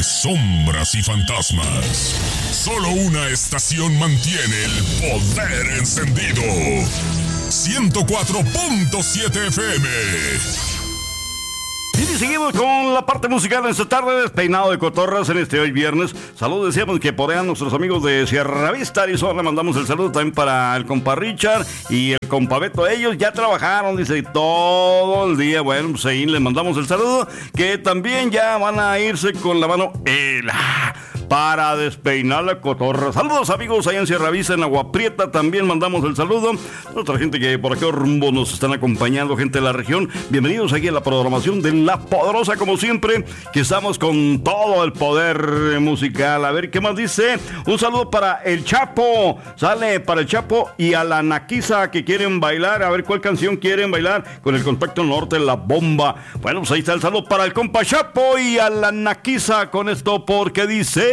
sombras y fantasmas. Solo una estación mantiene el poder encendido. 104.7 FM. Y seguimos con la parte musical en esta tarde, despeinado de cotorras en este hoy viernes. Saludos, decíamos que por allá nuestros amigos de Sierra Vista, Arizona. Le mandamos el saludo también para el compa Richard y el compa Beto. Ellos ya trabajaron, dice, todo el día. Bueno, pues ahí les mandamos el saludo, que también ya van a irse con la mano para despeinar la cotorra. Saludos, amigos, allá en Sierra Vista, en Agua Prieta. También mandamos el saludo. Otra gente que por aquí rumbo nos están acompañando, gente de la región. Bienvenidos aquí a la programación de La Poderosa, como siempre, que estamos con todo el poder musical. A ver, ¿qué más dice? Un saludo para el Chapo. Sale para el Chapo y a la Naquiza, que quieren bailar. A ver, ¿cuál canción quieren bailar? Con el Contacto Norte, La Bomba. Bueno, pues ahí está el saludo para el compa Chapo y a la Naquiza con esto, porque dice...